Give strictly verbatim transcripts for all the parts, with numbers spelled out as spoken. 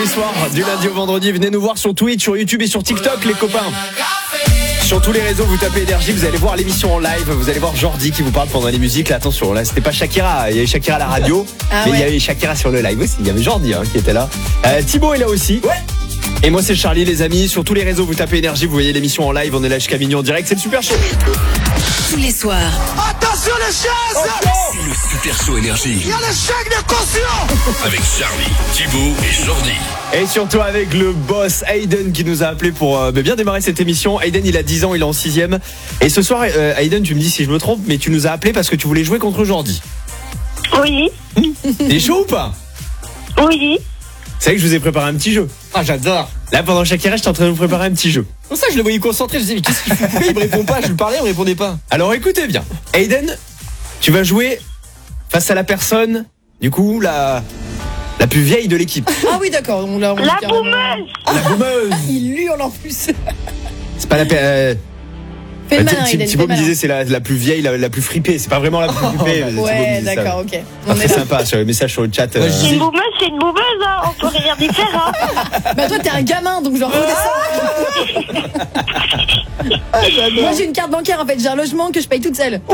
les soirs, du lundi au vendredi. Venez nous voir sur Twitch, sur YouTube et sur TikTok, les copains. Sur tous les réseaux, vous tapez Énergie, vous allez voir l'émission en live. Vous allez voir Jordi qui vous parle pendant les musiques. Là, attention, là, c'était pas Shakira. Il y avait Shakira à la radio, ah mais ouais. il y avait Shakira sur le live aussi. Il y avait Jordi hein, qui était là. Euh, Thibaut est là aussi. Ouais. Et moi, c'est Charlie, les amis. Sur tous les réseaux, vous tapez Énergie, vous voyez l'émission en live. On est là jusqu'à minuit en direct. C'est le Super Show. Tous les soirs. Attention les chaises. Oh, C'est le Super Show Énergie. Il y a le chèque de caution. Avec Charlie, Thibaut et Jordi. Et surtout avec le boss Hayden qui nous a appelé pour euh, bien démarrer cette émission. Hayden, il a dix ans, il est en sixième. Et ce soir, euh, Hayden, tu me dis si je me trompe, mais tu nous as appelé parce que tu voulais jouer contre Jordi. Oui. T'es chaud ou pas? Oui. C'est vrai que je vous ai préparé un petit jeu. Ah, j'adore. Là, pendant Shakira, j'étais en train de vous préparer un petit jeu. Pour ça, je le voyais concentré. Je disais, mais qu'est-ce qu'il fait? Pourquoi il me répond pas? Je lui parlais, il me répondait pas. Alors écoutez bien. Hayden, tu vas jouer face à la personne, du coup, la, la plus vieille de l'équipe. Ah oui, d'accord. On l'a, on La carrément- boumeuse. La boumeuse. Il hurle en plus. C'est pas la... Euh, Fais le Bah, malin, Thi- Hayden, Thibaut fais me le disait c'est la, la plus vieille, la, la plus fripée. C'est pas vraiment la plus fripée. Thibaut me Ouais, disait ça. d'accord, ok. Pas On est très là. sympa sur les messages sur le chat. Ouais, euh, je C'est disais- une boumeuse, c'est une boumeuse, hein. On peut rien y faire, hein. Bah toi t'es un gamin donc genre redescends. Moi j'ai une carte bancaire en fait, j'ai un logement que je paye toute seule.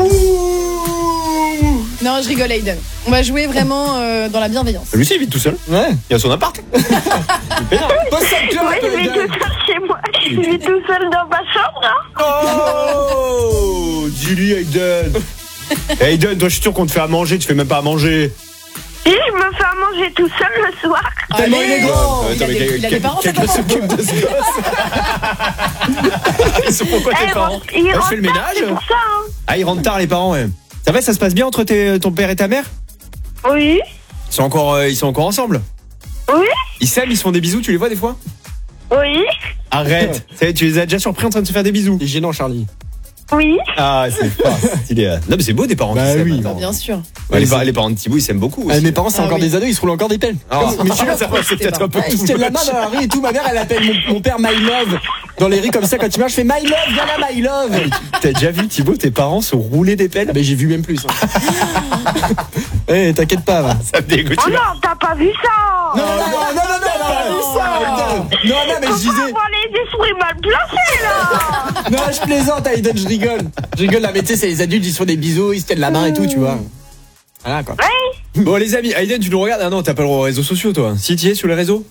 Non je rigole Hayden. On va jouer vraiment euh, dans la bienveillance. Lui aussi, il vit tout seul. Ouais. Il a son appart. Pose ça de Oui, je vis tout seul chez moi. Je vis tout seul dans ma chambre, hein. Oh, dis-lui Hayden. Hayden, toi, je suis sûr qu'on te fait à manger. Tu fais même pas à manger. Et je me fais à manger tout seul le soir. Tellement il est grand. Il a des- il a des parents, Quelqu'un cet enfant. s'occupe de ce gosse. Ils sont pourquoi tes Eh, parents rentre- il Ouais, je rentre fais le tard, ménage. c'est pour ça, hein. Ah, ils rentrent tard les parents. Ouais. Ça va, ça se passe bien entre tes- ton père et ta mère? Oui. Ils sont encore, euh, ils sont encore ensemble. Oui. Ils s'aiment, ils se font des bisous. Tu les vois des fois? Oui. Arrête. Ça y est, tu les as déjà surpris en train de se faire des bisous. C'est gênant, Charlie. Oui. Ah, c'est pas stylé. Non, mais c'est beau des parents Bah qui s'aiment. oui. Bah, bien sûr. Ouais, les, par- les parents de Thibaut, ils s'aiment beaucoup. Ah, Aussi. mes parents, c'est Ah encore oui. des ados, ils se roulent encore des pelles. Ah, mais tu vois, ça va, c'est peut-être un peu Ouais, ils se too tiennent la main much. dans la rue et tout. Ma mère, elle appelle mon, mon père My Love. Dans les rues comme ça, quand il marche, je fais My Love, viens là, My Love. T'as déjà vu Thibaut, tes parents se rouler des pelles? Ah, ben j'ai vu même plus. Eh, t'inquiète pas, va. Ça me dégoûte. Oh non, t'as pas vu ça. Non, non, non, non, non, non, non, non, non, non, mais je Faut pas disais. avoir les esprits mal placés, là. Non, je plaisante, Hayden, je rigole. Je rigole, là, mais tu sais, c'est les adultes, ils se font des bisous, ils se tiennent la main et tout, tu vois. Voilà, quoi. Oui. Bon, les amis, Hayden, tu nous regardes? Ah non, t'as pas le droit aux réseaux sociaux, toi. Si tu es sur les réseaux?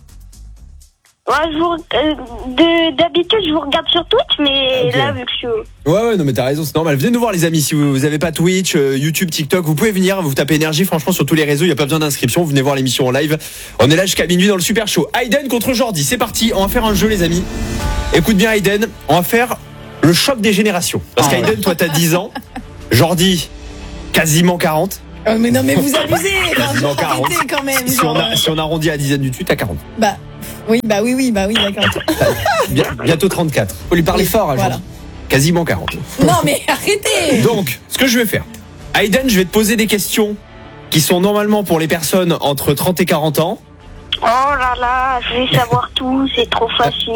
Ouais, je vous, euh, de, d'habitude, je vous regarde sur Twitch, mais Ok. là, vu que je suis... Ouais, ouais, non, mais t'as raison, c'est normal. Venez nous voir, les amis. Si vous, vous avez pas Twitch, euh, YouTube, TikTok, vous pouvez venir. Vous tapez Énergie, franchement, sur tous les réseaux. Il y a pas besoin d'inscription. Venez voir l'émission en live. On est là jusqu'à minuit dans le Super Show. Hayden contre Jordi. C'est parti. On va faire un jeu, les amis. Écoute bien, Hayden. On va faire le choc des générations. Parce Ah, qu'Hayden, toi, t'as dix ans. Jordi, quasiment quarante. Oh, mais non mais vous abusez. Quasiment quarante. Arrêtez quand même. Si on, genre. a, si on arrondit à la dizaine du dessus, t'as quarante. Bah oui, bah oui, oui, bah oui, d'accord. Bien- bientôt trente-quatre. Faut lui parler fort, Voilà. genre. Quasiment quarante. Non mais arrêtez. Donc, ce que je vais faire, Hayden, je vais te poser des questions qui sont normalement pour les personnes entre trente et quarante ans. Oh là là, je vais savoir tout, c'est trop facile.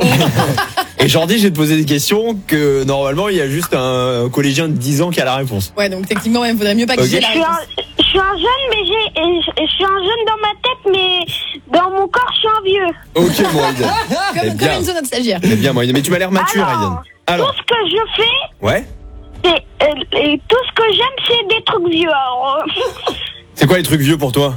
Et Jordi, je vais te poser des questions que normalement, il y a juste un collégien de dix ans qui a la réponse. Ouais, donc techniquement, il faudrait mieux pas que Ok. j'ai la Je suis, un, réponse. je suis un jeune, mais j'ai, et je, je suis un jeune dans ma tête, mais dans mon corps, je suis un vieux. Ok, mon Hayden. Comme, Eh comme bien. une zone de stagiaire. C'est bien, mon Hayden. Mais tu m'as l'air mature, Alors, Hayden. Alors, tout ce que je fais, ouais. c'est, euh, et tout ce que j'aime, c'est des trucs vieux. Alors, euh, C'est quoi les trucs vieux pour toi?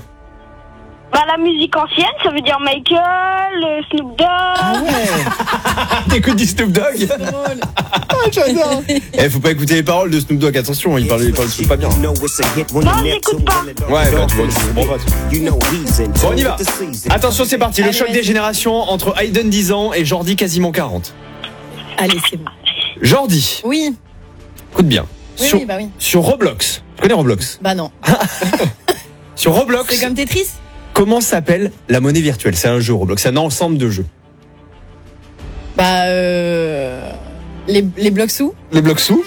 bah, la musique ancienne, ça veut dire Michael, euh, Snoop Dogg. Ah ouais. T'écoutes du Snoop Dogg? Drôle. J'adore. Eh, faut pas écouter les paroles de Snoop Dogg, attention, il parle, il parle pas bien. Non, j'écoute pas. Ouais, bah, tu vois, tu comprends pas. Bon, on y va. Attention, c'est parti. Le Allez, choc vas-y. des générations entre Hayden dix ans et Jordi quasiment quarante. Allez, c'est bon. Jordi, Oui, écoute bien. oui, Sur, oui, bah oui. sur Roblox, tu connais Roblox? Bah non. Sur Roblox, C'est comme Tetris. comment s'appelle la monnaie virtuelle? C'est un jeu Roblox, c'est un ensemble de jeux. Bah euh... Les, les blocs sous. Les blocs sous?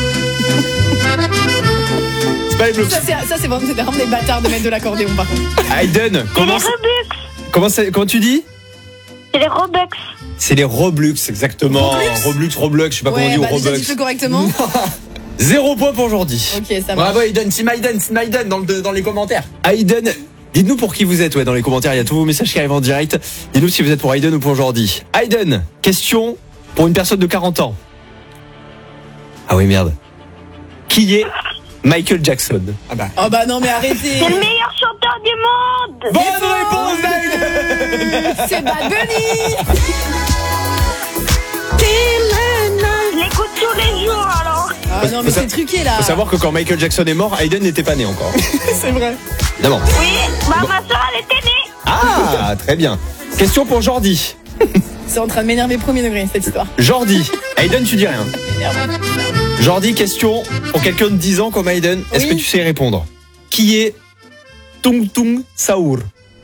C'est pas les blocs Ça sous. c'est ça, c'est vraiment, c'est vraiment des bâtards de mettre de l'accordéon par contre. Hayden, C'est les comment, Robux. comment, ça- comment tu dis? C'est les Robux. C'est les Roblox, exactement. Roblox Roblox, Roblox, je sais pas comment on Ouais, dit, bah ou déjà Roblox. dis-le correctement. Zéro point pour Jordi. Ok, ça marche. Bravo, Hayden, Team Hayden, Team Hayden dans, le, dans les commentaires. Hayden, Dites-nous pour qui vous êtes, ouais, dans les commentaires, il y a tous vos messages qui arrivent en direct. Dites-nous si vous êtes pour Hayden ou pour Jordi. Hayden, question pour une personne de quarante ans. Ah oui, merde. Qui est Michael Jackson? Ah bah. Oh bah non mais arrêtez. C'est le meilleur chanteur du monde. Bonne réponse d'Hayden. C'est Bad Bunny. Je l'écoute tous les jours alors. Ah non mais Faut c'est truqué là. Faut savoir que quand Michael Jackson est mort, Hayden n'était pas né encore. C'est vrai. Évidemment. Oui, bah ma soeur elle était née. Ah, très bien. Question pour Jordi. C'est en train de m'énerver premier degré cette histoire. Jordi. Hayden, tu dis rien. Énervé. Jordi, question pour quelqu'un de dix ans comme Hayden. Est-ce Oui. que tu sais y répondre? Qui est Tung Tung Saour?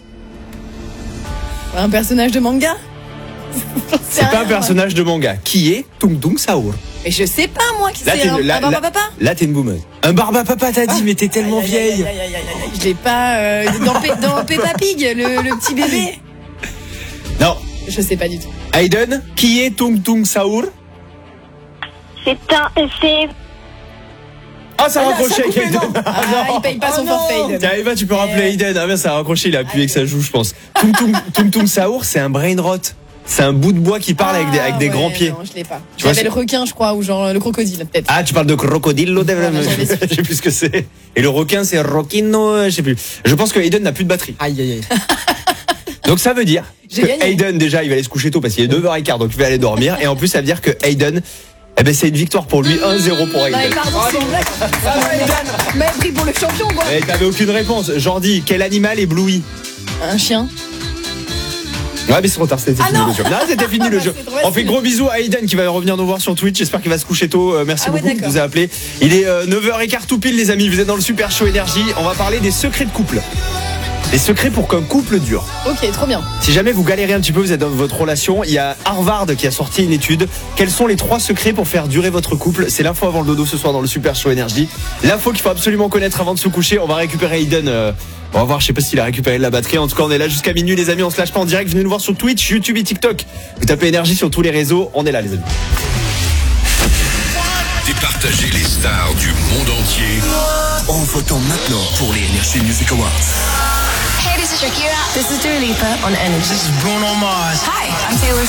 Un personnage de manga. C'est pas un personnage de manga. Qui est Tung Tung Saour? Mais je sais pas moi qui Là, c'est t'es un, là- un barba là- papa. Là, t'es une boumeuse. Un barba papa, t'as dit, mais t'es tellement Aïe, aïe, aïe, vieille. aïe, aïe, aïe, aïe. Je l'ai pas euh, dans, Pe- dans Peppa Pig, le, le petit bébé. Non. Je sais pas du tout. Hayden, qui est Tung Tung Saour? C'est un, c'est Ah, ça a Ah, raccroché ça a avec coupé, Hayden. non. Ah, il paye pas son forfait, Hayden. Tiens, Eva, tu peux rappeler ouais. Hayden. Ah, bien, ça a raccroché, il a appuyé que ça joue, je pense. Tung Tung, Tung Tung Saour, c'est un brain rot. C'est un bout de bois qui parle avec des, avec des Ah, grands ouais, pieds. Non, je l'ai pas. Tu vois, J'avais c'est- le requin, je crois, ou genre le crocodile, peut-être. Ah, tu parles de crocodilo, Voilà, j'avais su. je sais plus ce que c'est. Et le requin, c'est Roquino, je sais plus. Je pense que Hayden n'a plus de batterie. Aïe, aïe, aïe. Donc ça veut dire J'ai que gagné. Hayden, déjà, il va aller se coucher tôt parce qu'il est neuf heures quinze, donc il va aller dormir. Et en plus, ça veut dire que Hayden, eh ben, c'est une victoire pour lui, un zéro pour Non, mais Hayden. pardon, c'est une blague. Vous m'avez pris pour le champion, quoi. Eh, t'avais aucune réponse. Jordi, quel animal éblouit? Un chien. Ouais, mais c'est trop tard, c'était Ah fini non. le jeu. Non, c'était fini le jeu. C'est trop On fait facile. gros bisous à Hayden qui va revenir nous voir sur Twitch. J'espère qu'il va se coucher tôt. Euh, merci Ah ouais, beaucoup de d'accord. nous a appelé. Il est euh, neuf heures quinze tout pile, les amis. Vous êtes dans le Super Show Énergie. On va parler des secrets de couple. Les secrets pour qu'un couple dure. Ok, trop bien. Si jamais vous galérez un petit peu, vous êtes dans votre relation, il y a Harvard qui a sorti une étude. Quels sont les trois secrets pour faire durer votre couple? C'est l'info avant le dodo ce soir dans le Super Show Énergie. L'info qu'il faut absolument connaître avant de se coucher. On va récupérer Hayden. euh, on va voir, je sais pas s'il a récupéré de la batterie. En tout cas, on est là jusqu'à minuit, les amis. On se lâche pas en direct. Venez nous voir sur Twitch, YouTube et TikTok. Vous tapez Énergie sur tous les réseaux. On est là, les amis. Départager les stars du monde entier en votant maintenant pour les Energy Music Awards. Hey, this is Shakira. This is Dua Lipa on Energy. This is Bruno Mars. Hi, I'm Taylor